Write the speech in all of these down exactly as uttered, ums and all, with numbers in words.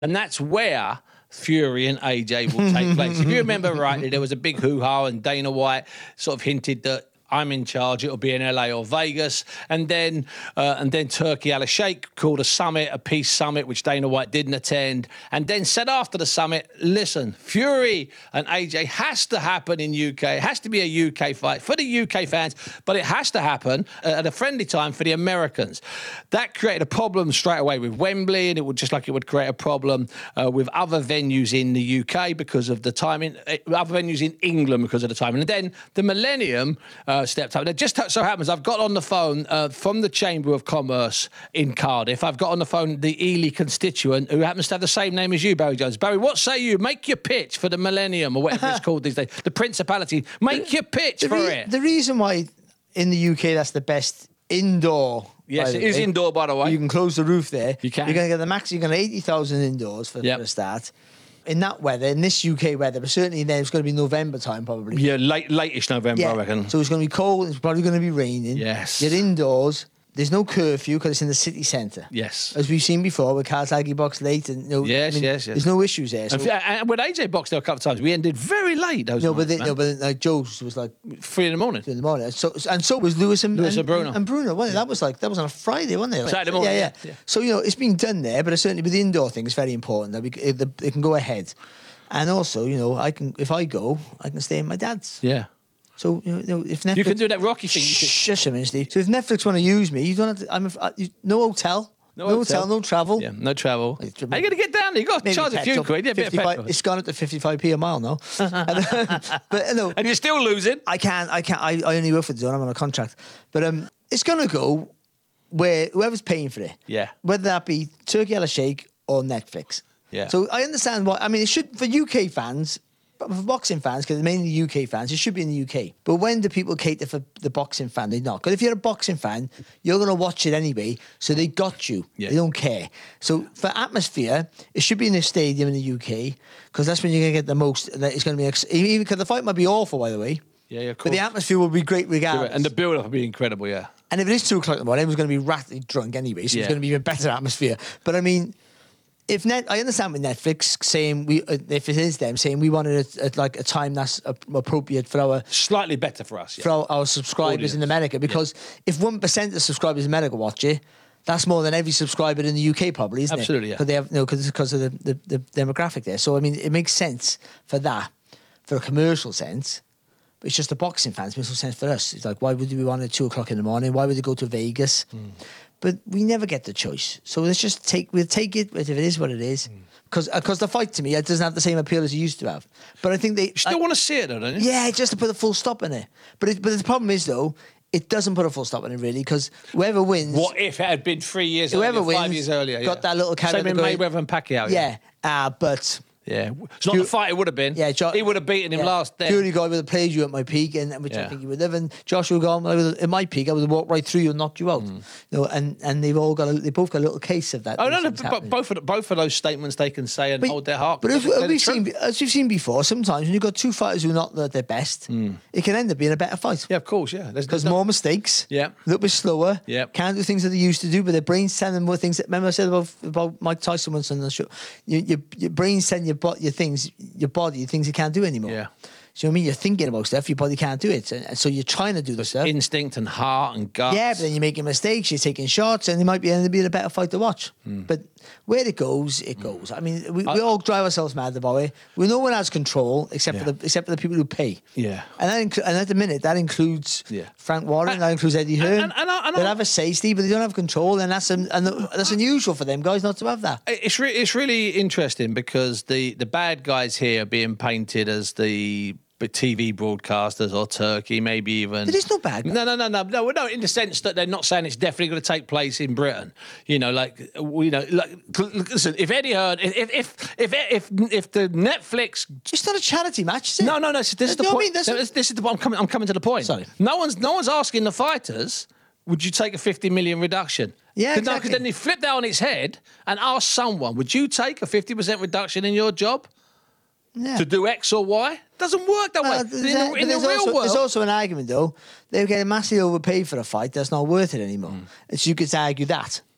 And that's where Fury and A J will take place. If you remember rightly, there was a big hoo-ha and Dana White sort of hinted that I'm in charge, it'll be in L A or Vegas. And then uh, and then Turkey Al Sheikh called a summit, a peace summit, which Dana White didn't attend, and then said after the summit, listen, Fury and A J has to happen in U K. It has to be a U K fight for the U K fans, but it has to happen at a friendly time for the Americans. That created a problem straight away with Wembley, and it would just like it would create a problem uh, with other venues in the U K because of the timing, uh, other venues in England because of the timing. And then the Millennium uh, stepped up. It just so happens I've got on the phone uh, from the Chamber of Commerce in Cardiff. I've got on the phone the Ely constituent who happens to have the same name as you, Barry Jones. Barry, what say you? Make your pitch for the Millennium or whatever it's called these days. The Principality. Make the, your pitch the for re- it. The reason why in the U K that's the best indoor. Yes, it is indoor, by the way. You can close the roof there. You can. You're going to get the max. You're going to eighty thousand indoors for, yep. for a start. In that weather, in this U K weather, but certainly then it's going to be November time probably. Yeah, late, late-ish November, yeah. I reckon. So it's going to be cold. It's probably going to be raining. Yes. You're indoors. There's no curfew because it's in the city centre. Yes. As we've seen before, with Cartagi box late. and you know, Yes, I mean, yes, yes. There's no issues there. So. And, and when A J boxed there a couple of times, we ended very late. Those no, nights, but they, man. no, but like Joe's was like three in the morning. Three in the morning. So and so was Lewis and Lewis and, and Bruno and Bruno. Wasn't it? That was like that was on a Friday, wasn't it? Like, Saturday morning. Yeah, yeah, yeah. yeah. So you know it's been done there, but certainly with the indoor thing, it's very important that we it, it can go ahead. And also, you know, I can if I go, I can stay in my dad's. Yeah. So you know, if Netflix, you can do that Rocky thing. Shh, shush a minute, Steve. So if Netflix want to use me, you don't have to. I'm a, you, no hotel, no, no hotel. hotel, no travel. Yeah, no travel. How are you going to get down there? You got to charge a few quid. Yeah, a bit of petrol. It's gone up to fifty-five p a mile now. and, but you know, and you're still losing. I can't. I can't. I, I only work for the zone. I'm on a contract, but um, it's going to go where whoever's paying for it. Yeah. Whether that be Turkey Al Sheikh or Netflix. Yeah. So I understand why. I mean, it should for U K fans. But for boxing fans, because mainly U K fans, it should be in the U K. But when do people cater for the boxing fan? They not. Because if you're a boxing fan, you're going to watch it anyway. So they got you. Yeah. They don't care. So for atmosphere, it should be in a stadium in the U K because that's when you're going to get the most. It's going to be ex- even because the fight might be awful, by the way. Yeah, yeah, of course. But the atmosphere will be great regardless. And the build-up will be incredible. Yeah. And if it is two o'clock in the morning, everyone's going to be ratty drunk anyway. So yeah. It's going to be even better atmosphere. But I mean. If net, I understand with Netflix saying we, uh, if it is them saying we wanted a, a, like a time that's a, appropriate for our slightly better for us, yeah. for our, our subscribers Audience. in America, because yeah. if one percent of subscribers in America watch it, that's more than every subscriber in the U K probably, isn't Absolutely, it? Absolutely, yeah. Because they have, you know, because of the, the, the demographic there. So I mean, it makes sense for that, for a commercial sense. But it's just the boxing fans. It makes no sense for us. It's like, why would we want it at two o'clock in the morning? Why would they go to Vegas? Mm. But we never get the choice. So let's just take, we'll take it if it is what it is. Because mm. because the fight to me, it doesn't have the same appeal as it used to have. But I think they... You still I, want to see it though, don't you? Yeah, just to put a full stop in it. But it, but the problem is though, it doesn't put a full stop in it really, because whoever wins... What if it had been three years whoever earlier, wins, five years earlier? Got yeah. that little carrot. Same in Mayweather and Pacquiao. Yeah, yeah. Uh, but... Yeah, it's not you, the fight it would have been. Yeah, jo- he would have beaten him yeah. last day. Fury guy would have played you at my peak, and which yeah. I think you would live. And Joshua gone at my peak, I would have walked right through you and knocked you out. Mm. You know, and and they've all got a, they both got a little case of that. Oh no, no, but both of both of those statements they can say and but, hold their heart. But as, as we've seen, as you've seen before, sometimes when you've got two fighters who are not at their best, mm. it can end up being a better fight. Yeah, of course, yeah. Because more mistakes. Yeah, a little bit slower. Yeah, can't do things that they used to do, but their brains send them more things. That, remember I said about about Mike Tyson once on the show. You, your your brain send your your things, your body. Things you can't do anymore. Yeah. So I mean, you're thinking about stuff, your body can't do it, and so you're trying to do the stuff. Instinct and heart and gut. Yeah, but then you're making mistakes, you're taking shots, and it might be end up being a better fight to watch. Mm. But where it goes, it goes. I mean, we, I, we all drive ourselves mad about it. We no one has control except yeah. for the except for the people who pay. Yeah. And that inc- and at the minute that includes yeah. Frank Warren, and, that includes Eddie Hearn. And, and, and, and they have a say, Steve, but they don't have control, and that's and that's unusual for them guys not to have that. It's re- it's really interesting because the the bad guys here are being painted as the T V broadcasters or Turkey, maybe even. But it's not bad. No, no, no, no, no. No, in the sense that they're not saying it's definitely going to take place in Britain. You know, like you know, like listen. If Eddie Hearn, if if if if if the Netflix, it's not a charity match, is it? No, no, no. This, this is the you point. I mean? This, this is the. I'm coming. I'm coming to the point. Sorry. No one's no one's asking the fighters. Would you take a fifty million reduction? Yeah, exactly. No, because then they flip that on its head and ask someone, would you take a fifty percent reduction in your job? Yeah. To do X or Y? Doesn't work that well, way. In the, in the real also, world. There's also an argument, though. They're getting massively overpaid for a fight that's not worth it anymore. Mm. And so you could argue that.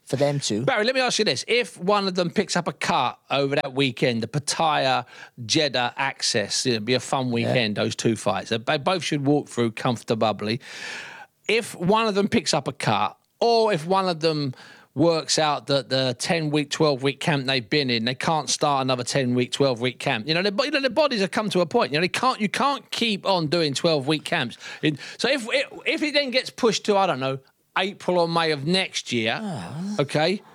for them two. Barry, let me ask you this. If one of them picks up a cut over that weekend, the Pattaya Jeddah Access, it'd be a fun weekend, yeah. those two fights. They both should walk through comfortably. If one of them picks up a cut, or if one of them works out that the ten-week, twelve-week camp they've been in, they can't start another ten-week, twelve-week camp. You know, their, you know, their bodies have come to a point. You know, they can't. You can't keep on doing twelve-week camps. So if if it then gets pushed to, I don't know, April or May of next year, oh. okay,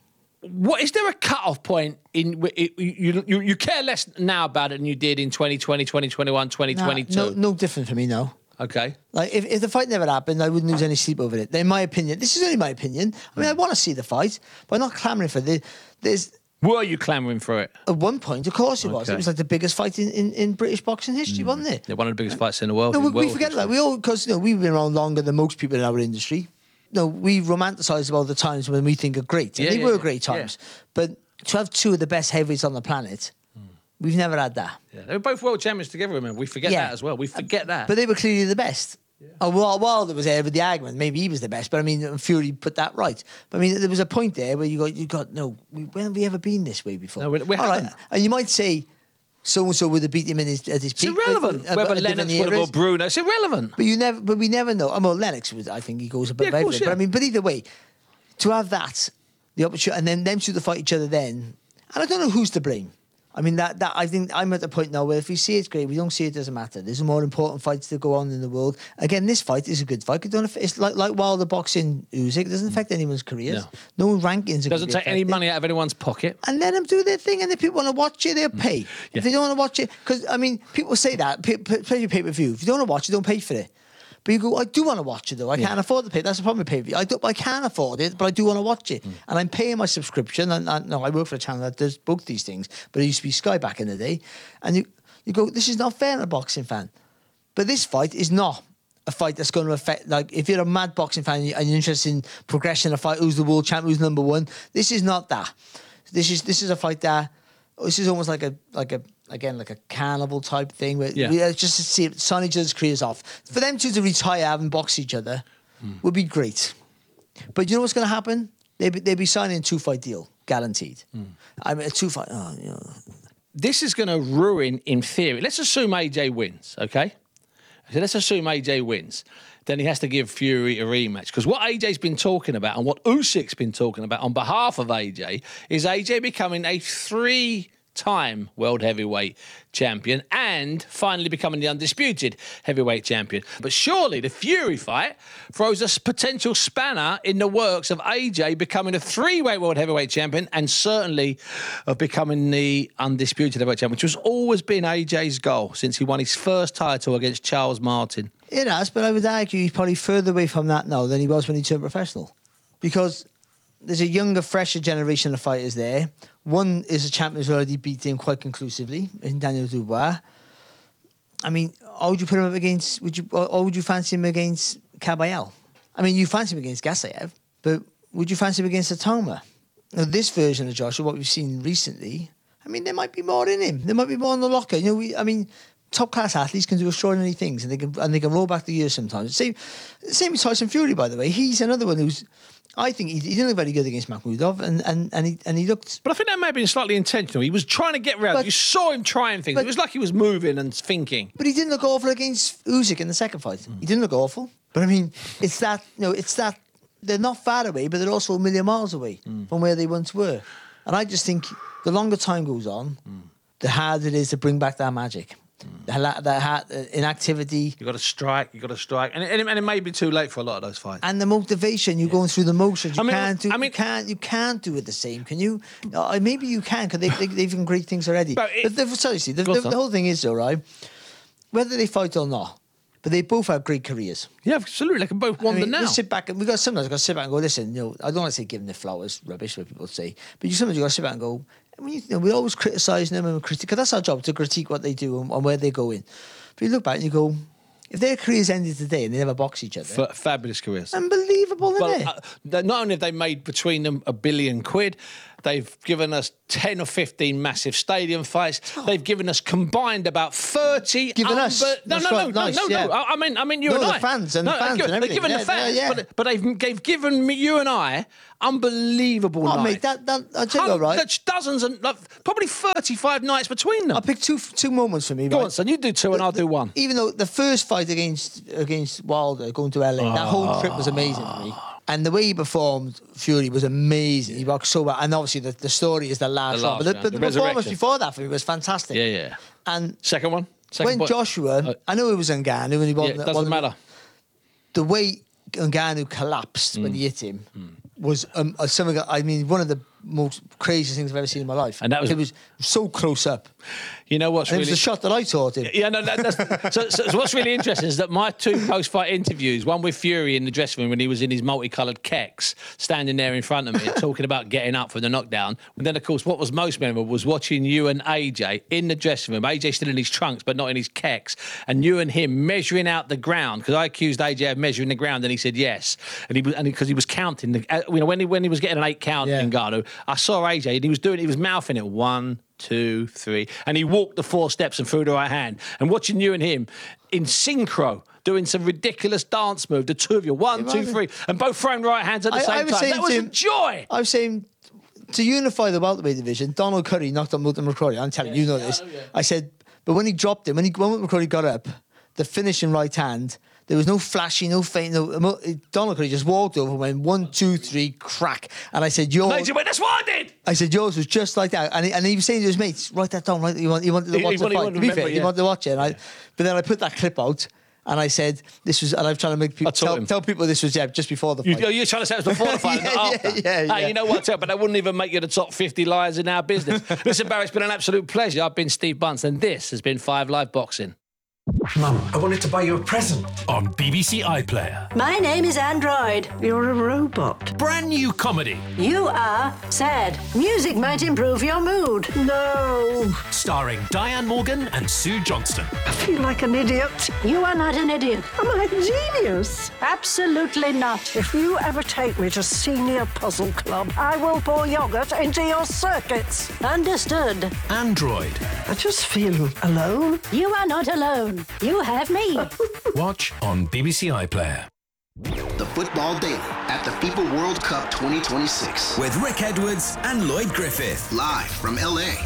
what is there a cut-off point in you, you you you care less now about it than you did in twenty twenty, twenty twenty-one, twenty twenty-two? No, no, no different for me, no. Okay. Like, if, if the fight never happened, I wouldn't lose any sleep over it. In my opinion, this is only my opinion. I mean, I want to see the fight, but I'm not clamouring for it. There's... Were you clamouring for it? At one point, of course it was. Okay. It was like the biggest fight in, in, in British boxing history, mm. wasn't it? Yeah, one of the biggest fights in the world. No, we, world we forget history. that. We all, because, you know, we've been around longer than most people in our industry. No, we romanticise about the times when we think are great. And yeah, they yeah, were yeah. great times. Yeah. But to have two of the best heavyweights on the planet, mm. we've never had that. Yeah, they were both world champions together, remember? We forget yeah. that as well. We forget that. But they were clearly the best. Yeah. Oh, well, Wilder was there with the argument. Maybe he was the best, but I mean, Fury put that right. But I mean, there was a point there where you got, you got, no, we, when have we ever been this way before? No, we, we All haven't. Right. And you might say, so and so would have beat him in his, at his it's peak. Irrelevant. But, uh, Whether Lennox would have or Bruno, it's irrelevant. But you never, but we never know. I mean, Lennox was, I think he goes a bit yeah, better. Yeah. But I mean, but either way, to have that, the opportunity, and then them two to fight each other then, and I don't know who's to blame. I mean, that, that I think I'm at the point now where if we see it, great. We don't see it, doesn't matter. There's more important fights to go on in the world. Again, this fight is a good fight. It don't affect, it's like like Wilder boxing Usyk. It doesn't affect anyone's careers. No, no rankings. It doesn't take any money out of anyone's pocket. And let them do their thing. And if people want to watch it, they'll pay. Yeah. If they don't want to watch it, because I mean, people say that pay, pay your pay per view. If you don't want to watch it, don't pay for it. But you go, I do want to watch it though. I yeah. can't afford to pay. That's the problem with pay-per-view. I, do, I can't afford it, but I do want to watch it. Mm. And I'm paying my subscription. And, and no, I work for a channel that does both these things. But it used to be Sky back in the day. And you, you go, this is not fair to a boxing fan. But this fight is not a fight that's going to affect, like, if you're a mad boxing fan and you're interested in progression of fight, who's the world champion, who's number one, this is not that. This is this is a fight that, this is almost like a, like a, again, like a carnival type thing where yeah. we uh, just to see it, sign each other's careers off. For them two to retire and box each other mm. would be great. But you know what's going to happen? They'd be, they'd be signing a two-fight deal, guaranteed. Mm. I mean, a two-fight, oh, you know. This is going to ruin, in theory. Let's assume A J wins, okay? So let's assume A J wins. Then he has to give Fury a rematch. Because what A J's been talking about and what Usyk's been talking about on behalf of A J is A J becoming a three... time world heavyweight champion and finally becoming the undisputed heavyweight champion. But surely the Fury fight throws a potential spanner in the works of A J becoming a three-weight world heavyweight champion and certainly of becoming the undisputed heavyweight champion, which has always been A J's goal since he won his first title against Charles Martin. It has, but I would argue he's probably further away from that now than he was when he turned professional. Because there's a younger, fresher generation of fighters there. One is a champion who's already beat him quite conclusively in Daniel Dubois. I mean, how would you put him up against, would you, or would you fancy him against Caballero? I mean, you fancy him against Gasayev, but would you fancy him against Atoma? Now, this version of Joshua, what we've seen recently, I mean, there might be more in him. There might be more in the locker. You know, we, I mean, top-class athletes can do extraordinary things, and they can and they can roll back the years sometimes. Same, same with Tyson Fury, by the way. He's another one who's, I think he, he didn't look very good against Makhmudov, and, and, and, he, and he looked... But I think that may have been slightly intentional. He was trying to get round. You saw him trying things. But, it was like he was moving and thinking. But he didn't look awful against Usyk in the second fight. Mm. He didn't look awful. But I mean, it's that, you know, it's that, they're not far away, but they're also a million miles away mm. from where they once were. And I just think the longer time goes on, mm. the harder it is to bring back that magic. Mm. That, that inactivity. You got to strike. You got to strike, and it, and it may be too late for a lot of those fights. And the motivation, you're yeah. going through the motions. You I mean, can't do. I mean, you can't. You can't do it the same. Can you? Uh, maybe you can because they, they, they've done great things already. But, it, but seriously, the, the, the whole thing is though, right? Whether they fight or not, but they both have great careers. Yeah, absolutely. They can both wander I mean, now. We sit back and we got sometimes I got to sit back and go, listen. You know, I don't want to say give them the flowers, rubbish, what people say, but you sometimes you got to sit back and go. I mean, you know, we're always criticising them and critique, because that's our job to critique what they do and, and where they go in. But you look back and you go, if their careers ended today and they never box each other, F- fabulous careers, unbelievable, isn't well, it? Uh, not only have they made between them a billion quid, They've given us ten or fifteen massive stadium fights. They've given us combined about thirty. Given us? No, That's no, no, quite no, nice, no, yeah. no. I I mean, I mean, you No, and the I. fans and the no, fans they've, and they've everything. given Yeah, the fans, yeah, yeah. But, but they've, they've given me, you and I, unbelievable Oh, nights. mate, that, that, I'll tell you what, right? That's dozens and like, probably thirty-five nights between them. I'll pick two two moments for me, Go right? on, son. You do two and I'll do one. Even though the first fight against against Wilder, going to L A, that whole trip was amazing for me. And the way he performed, Fury, was amazing. He rocked so well. And obviously the, the story is the last, The round. last But the, round, but the the performance resurrection. before that for me was fantastic. Yeah, yeah. And Second one. Second when point. Joshua, Uh, I know it was Ngannou and he Yeah, wasn't. it doesn't wasn't- matter. The way Ngannou collapsed when he hit him was um, uh, something. I mean, one of the most crazy things I've ever seen in my life. And that was- it was so close up. You know what's And it really... was the shot that I taught him. Yeah, no, that, that's, so, so, so what's really interesting is that my two post-fight interviews, one with Fury in the dressing room when he was in his multicoloured kecks, standing there in front of me talking about getting up from the knockdown. And then, of course, what was most memorable was watching you and A J in the dressing room. A J still in his trunks, but not in his kecks. And you and him measuring out the ground, because I accused A J of measuring the ground, and he said yes. And he was, and because he, he was counting, the, uh, you know, when he when he was getting an eight count Yeah. in Ngannou, I saw A J and he was doing, he was mouthing it one. Two, three, and he walked the four steps and threw the right hand. And watching you and him in synchro doing some ridiculous dance move, the two of you, one, two, Imagine. three, and both throwing right hands at the I- same I was time. saying That was to a him- joy. I was saying to unify the welterweight division, Donald Curry knocked on Mulder McCrory. I'm telling you, you know this. I said, but when he dropped him, when he when McCrory got up, the finishing right hand, there was no flashy, no feint. No, Donald Curry just walked over, went one, two, three, crack. And I said, yours. Ladies and gentlemen, that's what I did. I said, yours was just like that. And he, and he was saying to his mates, write that down, right? You want, you wanted to He- watch he the wanted- he fight. wanted To to be remember fair, it, he yeah. wanted to watch it. And I, but then I put that clip out. And I said, this was, and I'm trying to make people I taught tell, him. tell people this was yeah, just before the You, fight. you're trying to say it was before the fight, Yeah, not yeah, after. yeah, Hey, yeah. you know what, but that wouldn't even make you the top fifty liars in our business. Listen, Barry, it's been an absolute pleasure. I've been Steve Bunce, and this has been Five Live Boxing. Mum, I wanted to buy you a present on B B C iPlayer. My name is Android. You're a robot. Brand new comedy You are sad. Music might improve your mood. No. starring Diane Morgan and Sue Johnston. I feel like an idiot. You are not an idiot. Am I a genius? Absolutely not. If you ever take me to Senior Puzzle Club, I will pour yogurt into your circuits. Understood. Android. I just feel alone. You are not alone. You have me. Watch on B B C iPlayer. The Football Daily at the FIFA World Cup twenty twenty-six. With Rick Edwards and Lloyd Griffith. Live from L A.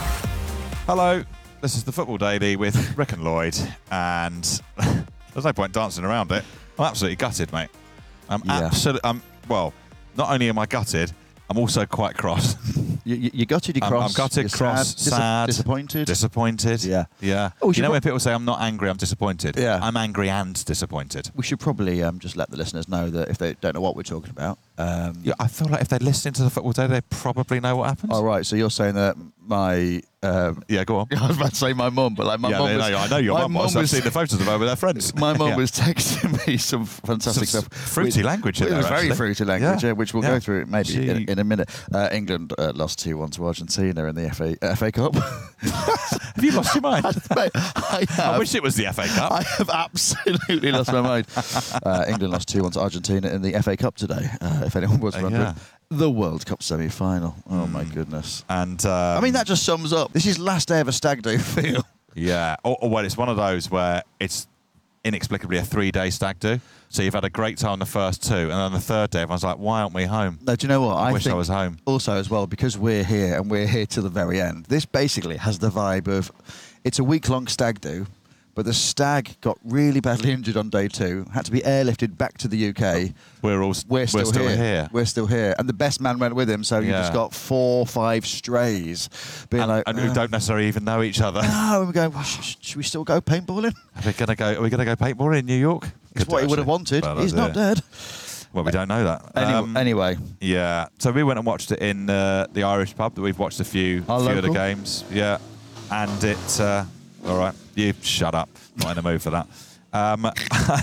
Hello, this is the Football Daily with Rick and Lloyd, and there's no point dancing around it. I'm absolutely gutted, mate. I'm Yeah. absolutely. I'm well. Not only am I gutted, I'm also quite cross. You, you, you gutted, you I'm, cross. I'm gutted, you're cross, sad, dis- sad, disappointed. disappointed. Yeah. yeah. Oh, we you should know pro- when people say I'm not angry, I'm disappointed. Yeah. I'm angry and disappointed. We should probably um, just let the listeners know that if they don't know what we're talking about. Um, Yeah, I feel like if they're listening to the Football Daily, they probably know what happens. All right, so you're saying that my. Um, Yeah, go on. I was about to say my mum, but like my yeah, mum they was. know, I know your my mum was. I've was- seen the photos of her with her friends. My mum Yeah. was texting me some fantastic Some stuff. fruity Which- language in It was there, very actually. fruity language, Yeah. yeah, which we'll Yeah. go through maybe She- in, in a minute. Uh, England uh, lost two one to Argentina in the F A, F A Cup. Have you lost your mind? Mate, I, have, I wish it was the F A Cup. I have absolutely lost my mind. Uh, England lost two one to Argentina in the F A Cup today, uh, if anyone was Uh, wondering. yeah. The World Cup semi-final. Oh, my goodness. And um, I mean, that just sums up. This is last day of a stag do feel. yeah. Or, or well, it's one of those where it's inexplicably a three-day stag do. So you've had a great time the first two, and then the third day, everyone's like, "Why aren't we home?" No, do you know what? I, wish think I was home. Also, as well, because we're here and we're here till the very end, this basically has the vibe of it's a week-long stag do, but the stag got really badly injured on day two, had to be airlifted back to the U K. We're all We're still, here. here. We're still here. And the best man went with him, so you Yeah. just got four, five strays. Being and, like, and we "Uh, don't necessarily even know each other. no, and we're going, well, sh- sh- should we still go paintballing? Are we gonna go? Are we gonna go paintball in New York? It's Could what do, he would have actually. wanted. Bad He's idea. not dead. Well, we don't know that. Anyway, Um, anyway, Yeah. So we went and watched it in uh, the Irish pub that we've watched a few, Our few of the local? games. Yeah. And it. Uh, all right. You shut up. Not in the mood for that. Um, and,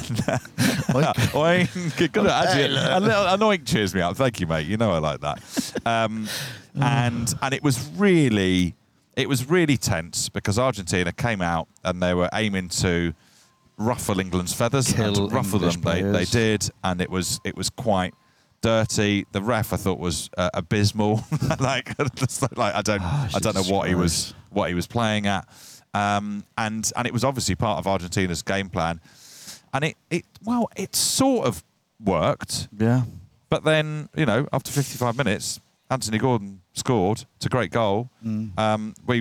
Oink. Good, actually, a little annoying cheers me up. Thank you, mate. You know I like that. Um, and and it was really, it was really tense because Argentina came out and they were aiming to ruffle England's feathers, and Kill to ruffle English them. They, they players. did, and it was it was quite dirty. The ref I thought was uh, abysmal. like, just like I don't, Oh, I don't know what he was, Jesus what he was playing at. Um, and and it was obviously part of Argentina's game plan. And it, it well, it sort of worked. Yeah. But then, you know, after fifty-five minutes, Anthony Gordon scored. It's a great goal. Mm. Um, we